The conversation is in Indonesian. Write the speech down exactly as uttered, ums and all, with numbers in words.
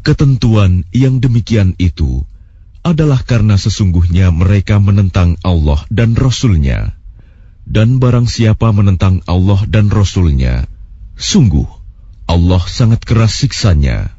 Ketentuan yang demikian itu adalah karena sesungguhnya mereka menentang Allah dan Rasul-Nya. Dan barang siapa menentang Allah dan Rasul-Nya, sungguh Allah sangat keras siksanya.